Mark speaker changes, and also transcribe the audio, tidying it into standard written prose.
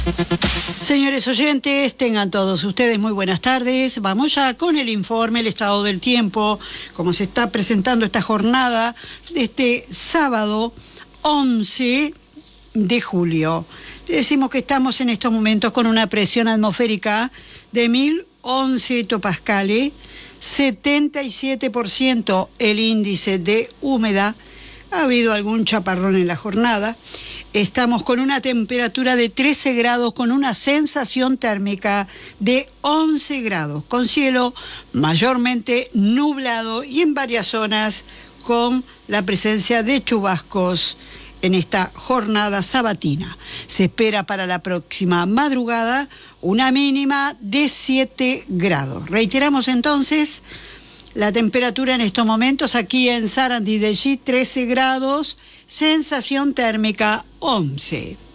Speaker 1: Señores oyentes, tengan todos ustedes muy buenas tardes. Vamos ya con el informe, el estado del tiempo, como se está presentando esta jornada de este sábado 11 de julio. Le decimos que estamos en estos momentos con una presión atmosférica de 1011 hectopascales, 77% el índice de humedad. Ha habido algún chaparrón en la jornada. Estamos con una temperatura de 13 grados, con una sensación térmica de 11 grados, con cielo mayormente nublado y en varias zonas con la presencia de chubascos en esta jornada sabatina. Se espera para la próxima madrugada una mínima de 7 grados. Reiteramos entonces la temperatura en estos momentos aquí en Sarandí de G, 13 grados, sensación térmica 11.